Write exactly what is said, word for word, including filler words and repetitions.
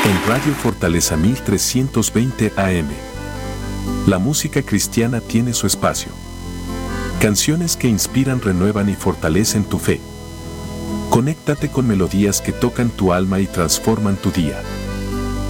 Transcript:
En Radio Fortaleza mil trescientos veinte A M. La música cristiana tiene su espacio. Canciones que inspiran, renuevan y fortalecen tu fe. Conéctate con melodías que tocan tu alma y transforman tu día.